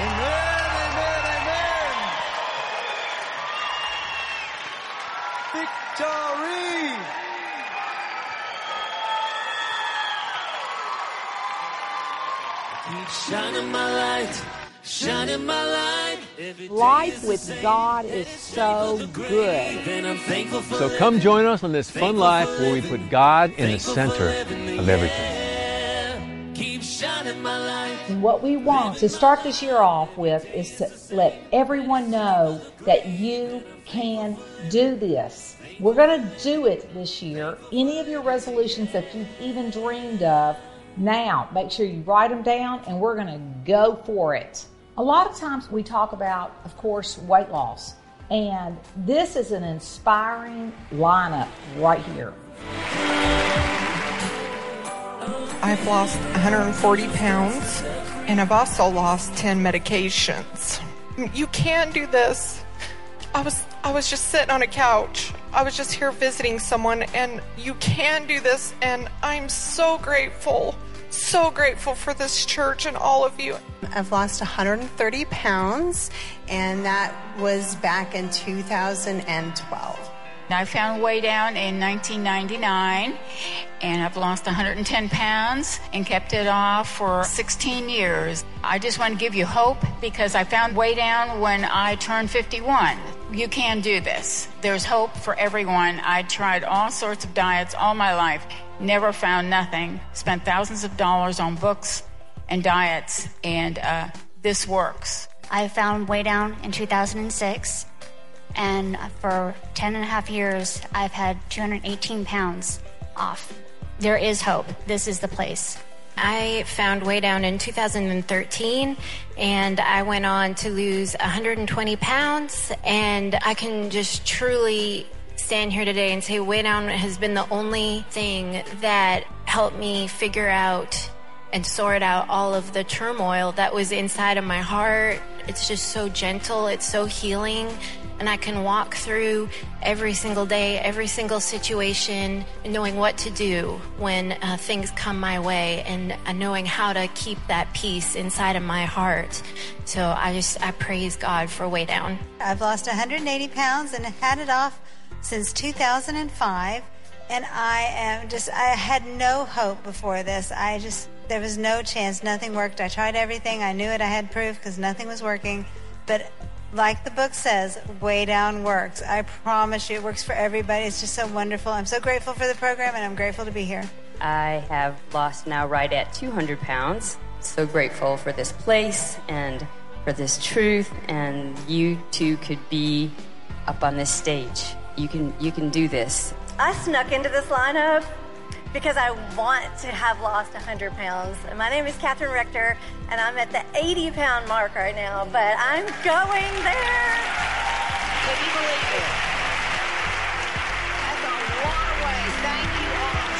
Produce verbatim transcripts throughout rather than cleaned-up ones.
Amen, amen, amen. Victory. Keep shining my light, shining my light. Life with God is so good. So come join us on this fun life where we put God in the center of everything. And what we want to start this year off with is to let everyone know that you can do this. We're going to do it this year. Any of your resolutions that you've even dreamed of, now make sure you write them down and we're going to go for it. A lot of times we talk about, of course, weight loss. And this is an inspiring lineup right here. I've lost one hundred forty pounds, and I've also lost ten medications. You can do this. I was I was just sitting on a couch. I was just here visiting someone, and you can do this, and I'm so grateful, so grateful for this church and all of you. I've lost one hundred thirty pounds, and that was back in two thousand twelve. I found Way Down in nineteen ninety-nine, and I've lost one hundred ten pounds and kept it off for sixteen years. I just want to give you hope because I found Way Down when I turned fifty-one. You can do this. There's hope for everyone. I tried all sorts of diets all my life, never found nothing, spent thousands of dollars on books and diets, and uh, this works. I found Way Down in two thousand six. And for ten and a half years, I've had two hundred eighteen pounds off. There is hope. This is the place. I found Way Down in two thousand thirteen, and I went on to lose one hundred twenty pounds, and I can just truly stand here today and say Way Down has been the only thing that helped me figure out and sort out all of the turmoil that was inside of my heart. It's just so gentle. It's so healing. And I can walk through every single day, every single situation, knowing what to do when uh, things come my way, and uh, knowing how to keep that peace inside of my heart. So I just, I praise God for Way Down. I've lost one hundred eighty pounds and had it off since two thousand five. And I am just, I had no hope before this. I just, there was no chance. Nothing worked. I tried everything. I knew it. I had proof because nothing was working. But like the book says, Way Down works. I promise you it works for everybody. It's just so wonderful. I'm so grateful for the program, and I'm grateful to be here. I have lost now right at two hundred pounds. So grateful for this place and for this truth, and you too could be up on this stage. You can, you can do this. I snuck into this lineup because I want to have lost one hundred pounds. And my name is Catherine Rector, and I'm at the eighty pound mark right now, but I'm going there. Can you believe it? That's a lot of ways. Thank you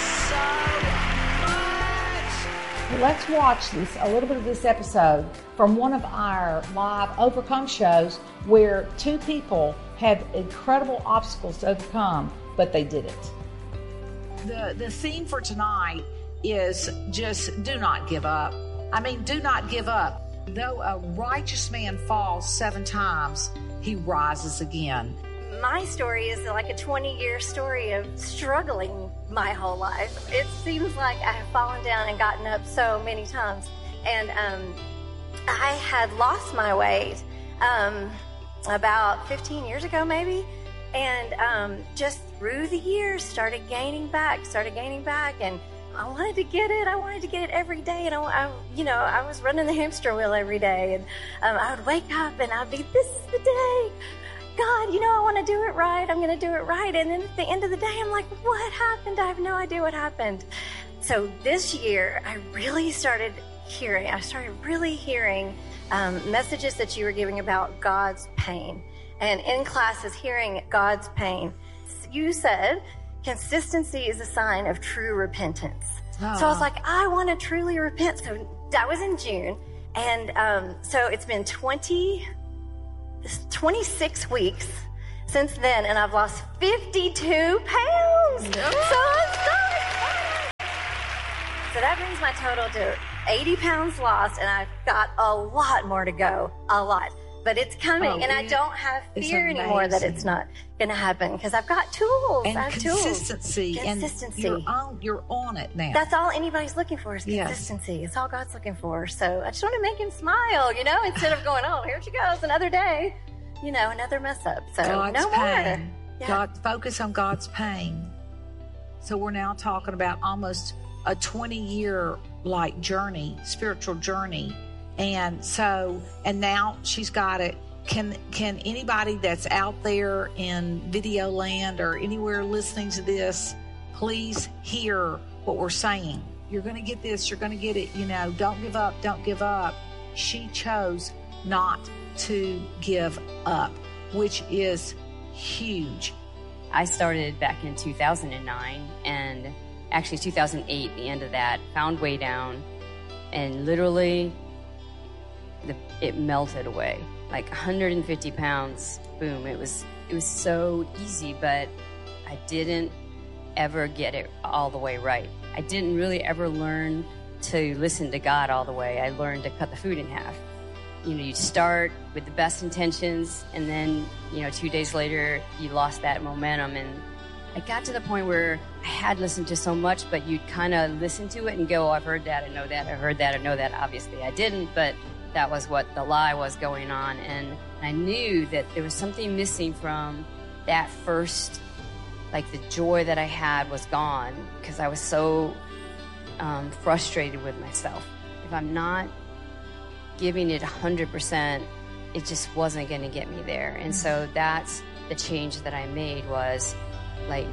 all so much. Let's watch this, a little bit of this episode from one of our live Overcome shows where two people had incredible obstacles to overcome, but they did it. The the theme for tonight is just do not give up. I mean, do not give up. Though a righteous man falls seven times, he rises again. My story is like a twenty-year story of struggling my whole life. It seems like I have fallen down and gotten up so many times. And um, I had lost my weight um, about fifteen years ago, maybe. And um, just through the years, started gaining back, started gaining back, and I wanted to get it. I wanted to get it every day, and I, I you know, I was running the hamster wheel every day, and um, I would wake up and I'd be, this is the day. God, you know, I want to do it right. I'm going to do it right. And then at the end of the day, I'm like, what happened? I have no idea what happened. So this year, I really started hearing, I started really hearing um, messages that you were giving about God's pain. And in classes, hearing God's pain. You said consistency is a sign of true repentance. Oh. So I was like, I want to truly repent. So that was in June. And um, so it's been twenty, twenty-six weeks since then, and I've lost fifty-two pounds. No. So I'm so excited. So that brings my total to eighty pounds lost, and I've got a lot more to go. A lot. But it's coming, Oh, and I it- don't have it's fear anymore that amazing. it's not going to happen because I've got tools. And I have consistency. tools. Consistency. And you're on, you're on it now. That's all anybody's looking for is Yes. consistency. It's all God's looking for. So I just want to make him smile, you know, instead of going, oh, here she goes, another day, you know, another mess up. So God's no more. pain. Yeah. God, focus on God's pain. So we're now talking about almost a twenty-year like journey, spiritual journey. And so, and now she's got it. Can can anybody that's out there in video land or anywhere listening to this, please hear what we're saying. You're going to get this. You're going to get it. You know, don't give up. Don't give up. She chose not to give up, which is huge. I started back in two thousand nine, and actually two thousand eight, the end of that, found Way Down, and literally the, it melted away. Like one hundred fifty pounds, boom. It was it was so easy, but I didn't ever get it all the way right. I didn't really ever learn to listen to God all the way. I learned to cut the food in half. You know, you start with the best intentions, and then, you know, two days later, you lost that momentum. And I got to the point where I had listened to so much, but you'd kind of listen to it and go, oh, I've heard that, I know that, I heard that, I know that. Obviously, I didn't, but that was what the lie was going on. And I knew that there was something missing from that first, like the joy that I had was gone because I was so um, frustrated with myself. If I'm not giving it one hundred percent, it just wasn't going to get me there. And so that's the change that I made, was like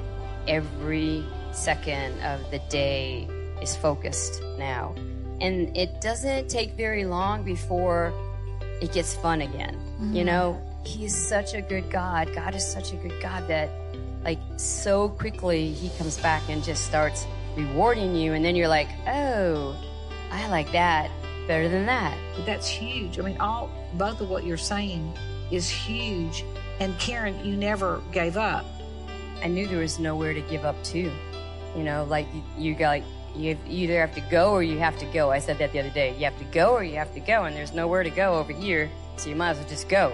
every second of the day is focused now. And it doesn't take very long before it gets fun again. Mm-hmm. You know, he's such a good God. God is such a good God that, like, so quickly he comes back and just starts rewarding you. And then you're like, oh, I like that better than that. That's huge. I mean, all both of what you're saying is huge. And Karen, you never gave up. I knew there was nowhere to give up to. You know, like you, you got like, you either have to go or you have to go. I said that the other day. You have to go or you have to go, and there's nowhere to go over here, so you might as well just go.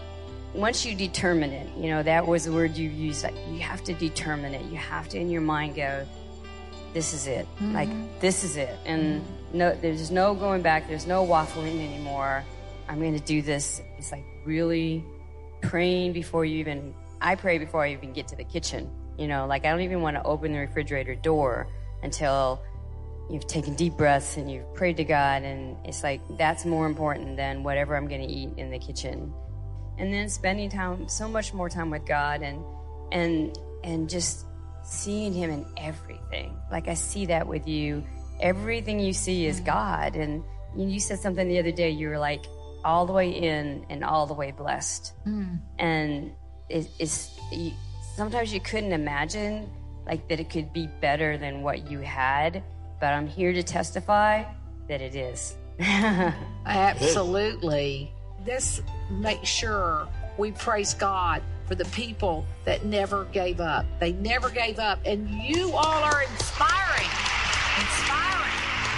Once you determine it, you know, that was the word you used, like, you have to determine it. You have to, in your mind, go, this is it. Mm-hmm. Like, this is it. And mm-hmm. no, there's no going back. There's no waffling anymore. I'm going to do this. It's like really praying before you even, I pray before I even get to the kitchen. You know, like, I don't even want to open the refrigerator door until you've taken deep breaths and you've prayed to God. And it's like, that's more important than whatever I'm going to eat in the kitchen. And then spending time, so much more time with God, and and and just seeing him in everything. Like, I see that with you. Everything you see is God. And you said something the other day, you were like, all the way in and all the way blessed. Mm. And it, it's you, sometimes you couldn't imagine, like, that it could be better than what you had, but I'm here to testify that it is. Absolutely. Let's make sure we praise God for the people that never gave up. They never gave up, and you all are inspiring. Inspiring.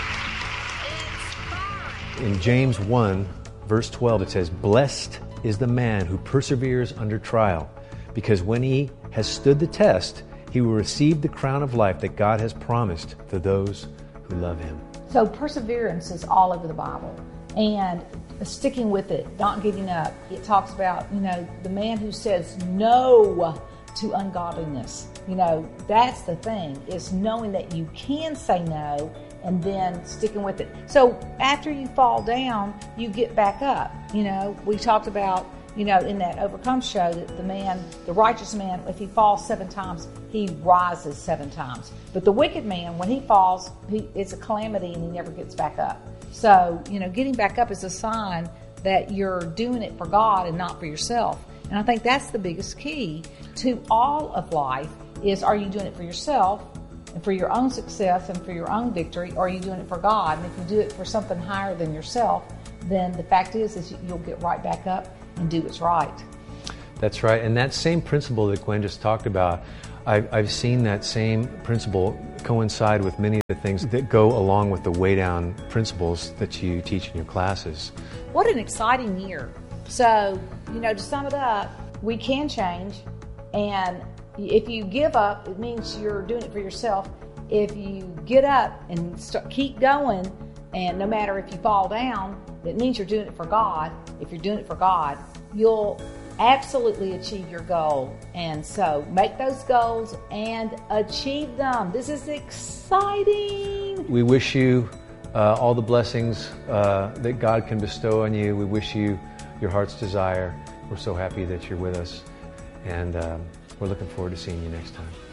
Inspiring. In James one, verse twelve, it says, "Blessed is the man who perseveres under trial, because when he has stood the test, he will receive the crown of life that God has promised to those who love him." So perseverance is all over the Bible, and sticking with it, not giving up. It talks about, you know, the man who says no to ungodliness. You know, that's the thing, is knowing that you can say no and then sticking with it. So after you fall down, you get back up. You know, we talked about, you know, in that Overcome show, that the man, the righteous man, if he falls seven times, he rises seven times. But the wicked man, when he falls, he, it's a calamity and he never gets back up. So, you know, getting back up is a sign that you're doing it for God and not for yourself. And I think that's the biggest key to all of life is, are you doing it for yourself and for your own success and for your own victory, or are you doing it for God? And if you do it for something higher than yourself, then the fact is, is you'll get right back up and do what's right. That's right. And that same principle that Gwen just talked about, I've, I've seen that same principle coincide with many of the things that go along with the Way Down principles that you teach in your classes. What an exciting year. So, you know, to sum it up, we can change, and if you give up, it means you're doing it for yourself. If you get up and start, keep going, and no matter if you fall down, it means you're doing it for God. If you're doing it for God, you'll absolutely achieve your goal. And so make those goals and achieve them. This is exciting. We wish you uh, all the blessings uh, that God can bestow on you. We wish you your heart's desire. We're so happy that you're with us, and um, we're looking forward to seeing you next time.